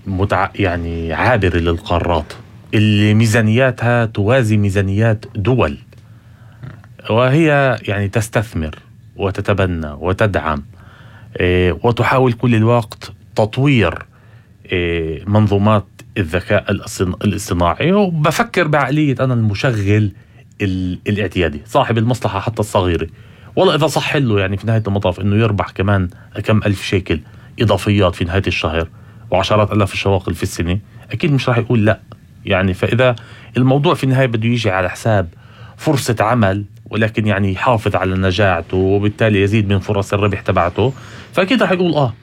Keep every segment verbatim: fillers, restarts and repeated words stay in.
متع... يعني عابرة للقارات اللي ميزانياتها توازي ميزانيات دول، وهي يعني تستثمر وتتبنى وتدعم إيه وتحاول كل الوقت تطوير إيه منظومات الذكاء الاصطناعي. وبفكر بعقلية أنا المشغل الاعتيادي صاحب المصلحة حتى الصغيرة، والله إذا صح له يعني في نهاية المطاف إنه يربح كمان كم ألف شيكل إضافيات في نهاية الشهر وعشرات ألاف الشواقل في السنة، أكيد مش راح يقول لا يعني. فإذا الموضوع في النهاية بده يجي على حساب فرصة عمل ولكن يعني يحافظ على نجاعته وبالتالي يزيد من فرص الربح تبعته، فأكيد راح يقول آه.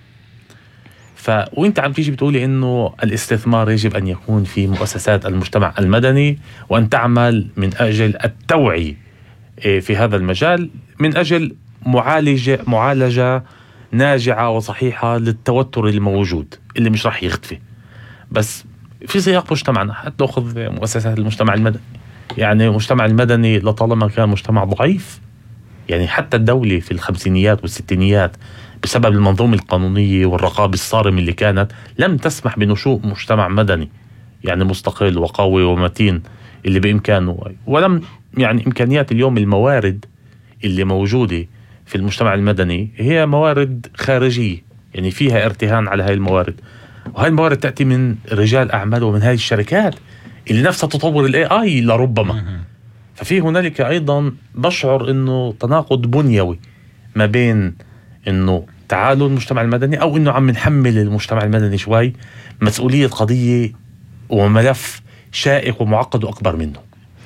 ف وانت عم تيجي بتقولي انه الاستثمار يجب ان يكون في مؤسسات المجتمع المدني وان تعمل من اجل التوعية في هذا المجال من اجل معالجة معالجة ناجعة وصحيحة للتوتر الموجود اللي مش راح يختفي. بس في سياق مجتمعنا حتى نأخذ مؤسسات المجتمع المدني، يعني المجتمع المدني لطالما كان مجتمع ضعيف، يعني حتى الدولة في الخمسينيات والستينيات بسبب المنظومة القانونية والرقابة الصارمة اللي كانت لم تسمح بنشوء مجتمع مدني يعني مستقل وقوي ومتين اللي بإمكانه. ولم يعني إمكانيات اليوم الموارد اللي موجودة في المجتمع المدني هي موارد خارجية، يعني فيها ارتهان على هاي الموارد، وهاي الموارد تأتي من رجال أعمال ومن هاي الشركات اللي نفسها تطور الاي اي لربما. ففي هنالك أيضا بشعر أنه تناقض بنيوي ما بين أنه تعالوا المجتمع المدني أو أنه عم نحمل المجتمع المدني شوي مسؤولية قضية وملف شائك ومعقد وأكبر منه.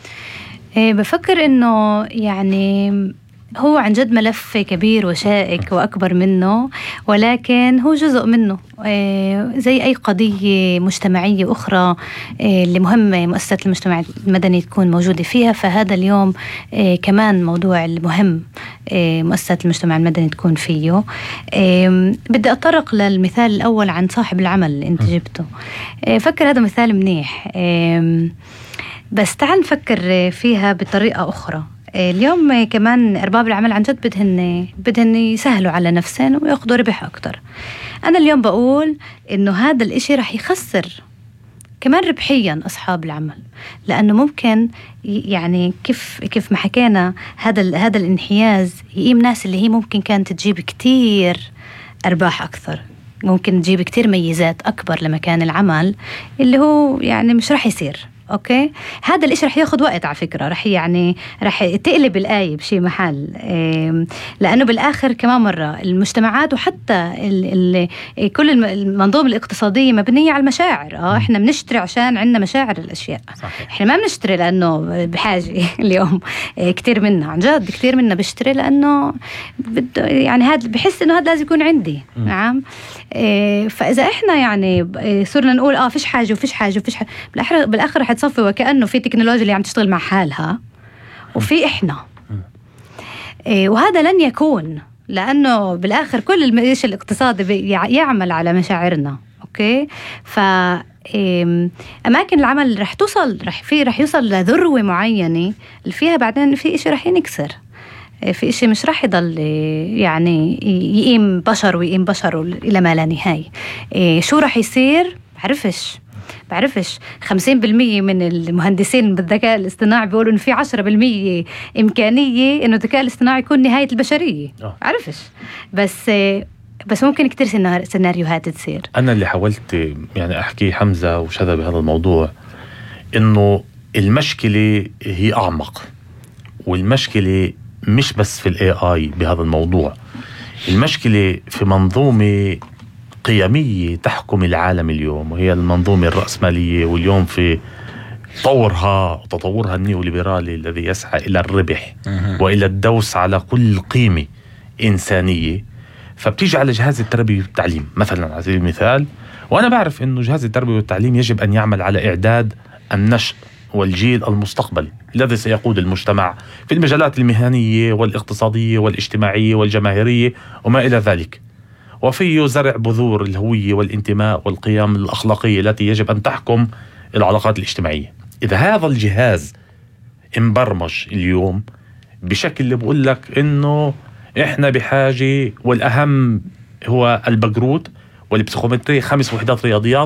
إيه بفكر أنه يعني هو عن جد ملف كبير وشائك وأكبر منه، ولكن هو جزء منه إيه زي أي قضية مجتمعية أخرى إيه اللي مهمة مؤسسة المجتمع المدني تكون موجودة فيها. فهذا اليوم إيه كمان موضوع المهم إيه مؤسسة المجتمع المدني تكون فيه. إيه بدي أطرق للمثال الأول عن صاحب العمل اللي أنت جبته. إيه فكر هذا مثال منيح، إيه بس تعال نفكر فيها بطريقة أخرى. اليوم كمان أرباب العمل عن جد بدهن بدهن يسهلوا على نفسهم ويأخذوا ربح أكتر. أنا اليوم بقول إنه هذا الإشي رح يخسر كمان ربحيا أصحاب العمل، لأنه ممكن يعني كيف كيف ما حكينا هذا هذا الانحياز يقيم ناس اللي هي ممكن كانت تجيب كتير أرباح أكثر، ممكن تجيب كتير ميزات أكبر لمكان العمل اللي هو يعني مش رح يصير. أوكي، هذا الإشي رح ياخد وقت على فكرة، رح يعني رح تقلب الآية بشي محل، لأنه بالآخر كمان مرة المجتمعات وحتى ال ال كل المنظومة الاقتصادية مبنية على المشاعر. آه إحنا بنشتري عشان عندنا مشاعر الأشياء. صحيح. إحنا ما بنشتري لأنه بحاجة اليوم كتير منا عن جد كتير منا بشتري لأنه بده يعني هذا بحس إنه هذا لازم يكون عندي. م. نعم. فإذا إحنا يعني صرنا نقول آه فيش حاجة وفيش حاجة وفيش حاجة، بالآخر بالآخر رح تصفي وكأنه في تكنولوجيا اللي عم تشتغل مع حالها وفي إحنا. إيه وهذا لن يكون، لأنه بالآخر كل المعيش الاقتصادي يعمل على مشاعرنا. أوكي، ف أماكن العمل رح توصل رح في رح يوصل لذروة معينة اللي فيها بعدين في إشي رح ينكسر، في إشي مش رح يضل يعني يقيم بشر ويقيم بشر إلى ما لا نهاية. إيه شو رح يصير بعرفش بعرفش خمسين بالمية من المهندسين بالذكاء الاصطناعي بيقولوا إنه في عشرة بالمية إمكانية إنه الذكاء الاصطناعي يكون نهاية البشرية. بعرفش بس بس ممكن كتير سيناريوهات تصير. أنا اللي حاولت يعني أحكي حمزة وشذا بهذا الموضوع إنه المشكلة هي أعمق، والمشكلة مش بس في الاي اي بهذا الموضوع، المشكلة في منظومة قيمية تحكم العالم اليوم، وهي المنظومة الرأسمالية، واليوم في طورها تطورها النيوليبرالي الذي يسعى إلى الربح وإلى الدوس على كل قيمة إنسانية. فبتيجي على جهاز التربية والتعليم مثلا على سبيل المثال، وأنا بعرف إنه جهاز التربية والتعليم يجب أن يعمل على إعداد النشء والجيل المستقبلي الذي سيقود المجتمع في المجالات المهنية والاقتصادية والاجتماعية والجماهيرية وما إلى ذلك، وفيه زرع بذور الهوية والانتماء والقيم الأخلاقية التي يجب أن تحكم العلاقات الاجتماعية. إذا هذا الجهاز مبرمج اليوم بشكل اللي بقول لك إنه إحنا بحاجة، والأهم هو البقروت والبسيكومتري، خمس وحدات رياضيات